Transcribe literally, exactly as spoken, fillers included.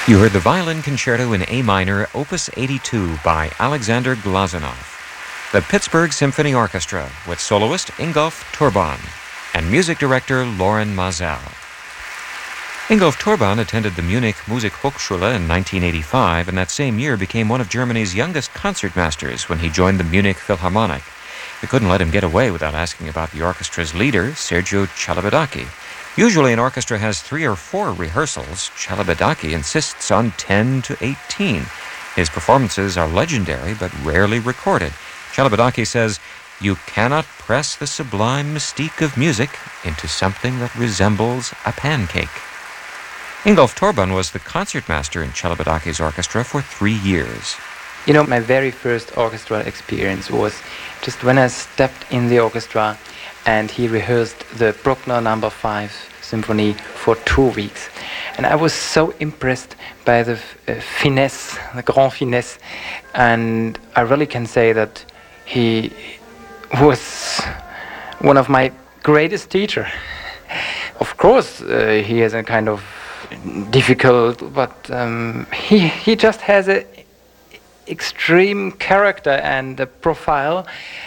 You heard the Violin Concerto in A minor, Opus eighty-two by Alexander Glazunov. The Pittsburgh Symphony Orchestra with soloist Ingolf Turban and music director Loren Maazel. Ingolf Turban attended the Munich Musikhochschule in nineteen eighty-five, and that same year became one of Germany's youngest concertmasters when he joined the Munich Philharmonic. They couldn't let him get away without asking about the orchestra's leader, Sergio Celibidache. Usually an orchestra has three or four rehearsals. Celibidache insists on ten to eighteen. His performances are legendary but rarely recorded. Celibidache says, "You cannot press the sublime mystique of music into something that resembles a pancake." Ingolf Turban was the concertmaster in Celibidache's orchestra for three years. You know, my very first orchestral experience was just when I stepped in the orchestra and he rehearsed the Bruckner number five symphony for two weeks. And I was so impressed by the uh, finesse, the grand finesse, and I really can say that he was one of my greatest teachers. Of course, uh, he is a kind of difficult, but um, he, he just has a extreme character and a profile